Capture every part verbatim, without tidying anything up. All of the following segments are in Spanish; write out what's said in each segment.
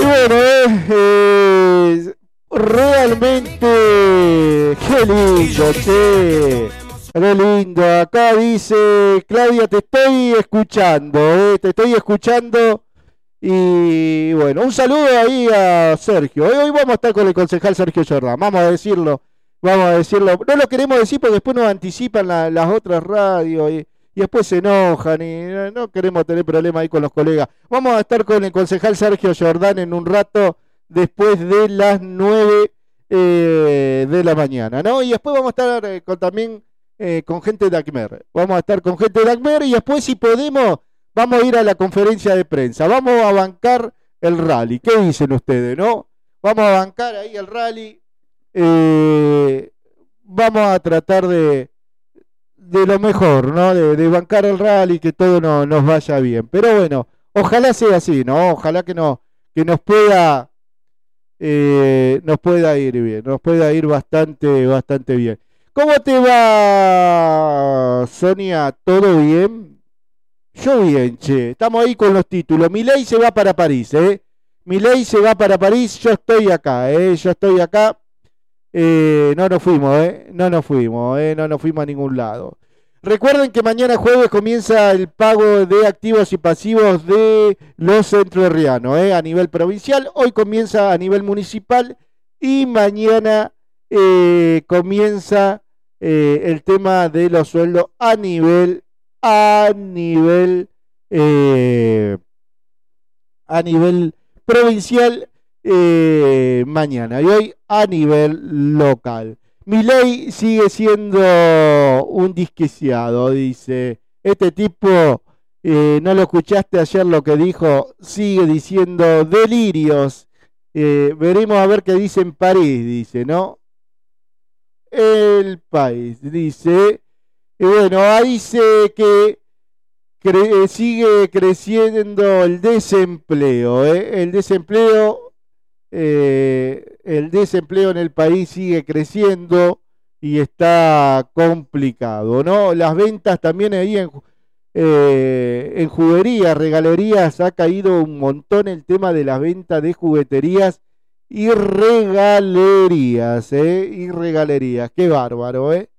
bueno, eh, eh, realmente, qué lindo, che. Qué lindo. Acá dice Claudia, te estoy escuchando, eh, te estoy escuchando. Y bueno, un saludo ahí a Sergio. Hoy, hoy vamos a estar con el concejal Sergio Jordán, vamos a decirlo, vamos a decirlo. No lo queremos decir porque después nos anticipan la, las otras radios y, y después se enojan y no, no queremos tener problemas ahí con los colegas. Vamos a estar con el concejal Sergio Jordán en un rato después de las nueve eh, de la mañana, ¿no? Y después vamos a estar eh, con, también eh, con gente de ACMER. Vamos a estar con gente de ACMER y después, si podemos, vamos a ir a la conferencia de prensa. Vamos a bancar el rally. ¿Qué dicen ustedes, no? Vamos a bancar ahí el rally. Eh, vamos a tratar de, de lo mejor, ¿no? De, de bancar el rally, que todo no, nos vaya bien. Pero bueno, ojalá sea así, ¿no? Ojalá que, no, que nos pueda eh, nos pueda ir bien, nos pueda ir bastante, bastante bien. ¿Cómo te va, Sonia? ¿Todo bien? Yo bien, che. Estamos ahí con los títulos. Milei se va para París, ¿eh? Milei se va para París. Yo estoy acá, ¿eh? Yo estoy acá. Eh, no nos fuimos, ¿eh? No nos fuimos, ¿eh? No nos fuimos a ningún lado. Recuerden que mañana jueves comienza el pago de activos y pasivos de los entrerrianos, ¿eh? A nivel provincial. Hoy comienza a nivel municipal y mañana eh, comienza eh, el tema de los sueldos a nivel a nivel eh, a nivel provincial eh, mañana y hoy a nivel local. Milei sigue siendo un disquiciado, dice. Este tipo, eh, no lo escuchaste ayer lo que dijo, sigue diciendo delirios. Eh, veremos a ver qué dice en París, dice, ¿no? El país, dice. Y bueno, ahí dice que cre sigue creciendo el desempleo, ¿eh? El desempleo, eh, el desempleo en el país sigue creciendo y está complicado, ¿no? Las ventas también ahí en, eh, en juguerías, regalerías, ha caído un montón el tema de las ventas de jugueterías y regalerías, ¿eh? Y regalerías, qué bárbaro, ¿eh?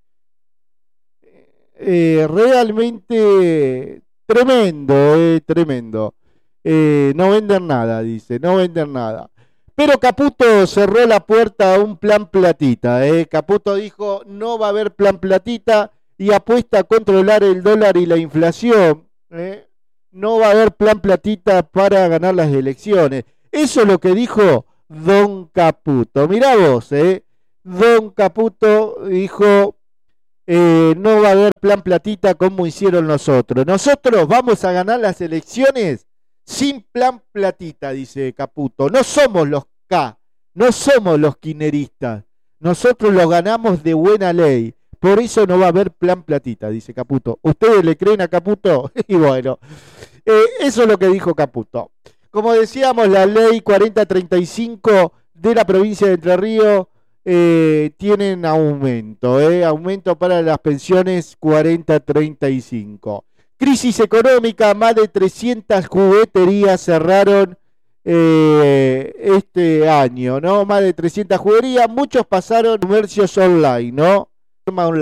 Eh, realmente tremendo, eh, tremendo. Eh, no venden nada, dice, no venden nada. Pero Caputo cerró la puerta a un plan platita. Eh. Caputo dijo, no va a haber plan platita y apuesta a controlar el dólar y la inflación. Eh. No va a haber plan platita para ganar las elecciones. Eso es lo que dijo Don Caputo. Mirá vos, eh. Don Caputo dijo... Eh, no va a haber plan platita como hicieron nosotros. Nosotros vamos a ganar las elecciones sin plan platita, dice Caputo. No somos los K, no somos los kirchneristas. Nosotros lo ganamos de buena ley. Por eso no va a haber plan platita, dice Caputo. ¿Ustedes le creen a Caputo? Y bueno, eh, eso es lo que dijo Caputo. Como decíamos, la ley cuarenta treinta y cinco de la provincia de Entre Ríos Eh, tienen aumento, eh, aumento para las pensiones cuarenta treinta y cinco. Crisis económica, más de trescientas jugueterías cerraron eh, este año, ¿no? Más de trescientas jugueterías, muchos pasaron comercios online, ¿no?